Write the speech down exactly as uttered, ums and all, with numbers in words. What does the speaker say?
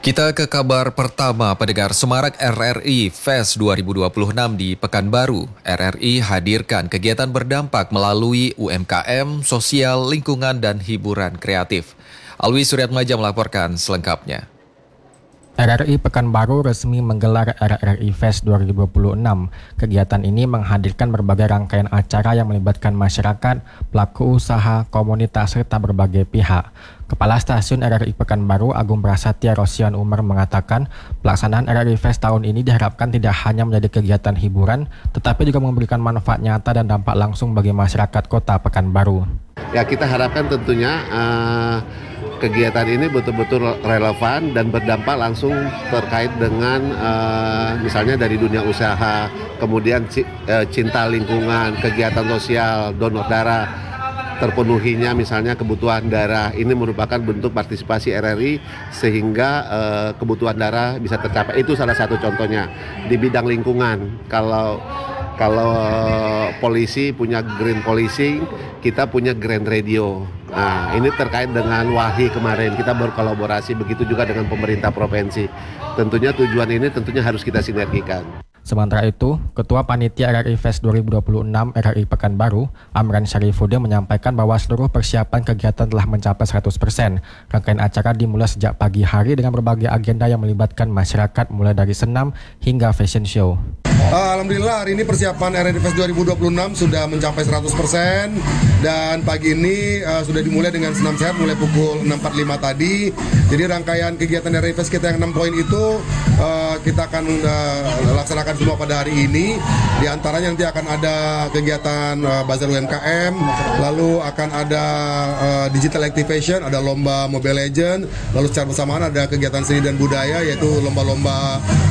Kita ke kabar pertama, pendengar. Semarak R R I Fest dua ribu dua puluh enam di Pekanbaru. R R I hadirkan kegiatan berdampak melalui U M K M, sosial, lingkungan, dan hiburan kreatif. Alwi Suryatmaja melaporkan selengkapnya. R R I Pekanbaru resmi menggelar R R I Fest dua ribu dua puluh enam. Kegiatan ini menghadirkan berbagai rangkaian acara yang melibatkan masyarakat, pelaku usaha, komunitas, serta berbagai pihak. Kepala Stasiun R R I Pekanbaru Agung Prasetya Rosian Umar mengatakan, pelaksanaan R R I Fest tahun ini diharapkan tidak hanya menjadi kegiatan hiburan, tetapi juga memberikan manfaat nyata dan dampak langsung bagi masyarakat kota Pekanbaru. Ya, kita harapkan tentunya uh... kegiatan ini betul-betul relevan dan berdampak langsung terkait dengan uh, misalnya dari dunia usaha, kemudian cinta lingkungan, kegiatan sosial, donor darah, terpenuhinya misalnya kebutuhan darah. Ini merupakan bentuk partisipasi R R I sehingga uh, kebutuhan darah bisa tercapai. Itu salah satu contohnya. Di bidang lingkungan, kalau kalau polisi punya green policing, kita punya green radio. Nah, ini terkait dengan W A H I kemarin, kita berkolaborasi, begitu juga dengan pemerintah provinsi. Tentunya tujuan ini tentunya harus kita sinergikan. Sementara itu, Ketua Panitia R R I Fest dua ribu dua puluh enam R R I Pekanbaru, Amran Syarifuddin menyampaikan bahwa seluruh persiapan kegiatan telah mencapai seratus persen. Rangkaian acara dimulai sejak pagi hari dengan berbagai agenda yang melibatkan masyarakat mulai dari senam hingga fashion show. Alhamdulillah hari ini persiapan R R I Fest dua ribu dua puluh enam sudah mencapai seratus persen dan pagi ini uh, sudah dimulai dengan senam sehat mulai pukul enam empat puluh lima tadi. Jadi rangkaian kegiatan R R I Fest kita yang enam poin itu uh, kita akan uh, laksanakan semua pada hari ini. Di antaranya nanti akan ada kegiatan uh, bazar U M K M, lalu akan ada uh, digital activation, ada lomba Mobile Legends, lalu secara bersamaan ada kegiatan seni dan budaya yaitu lomba-lomba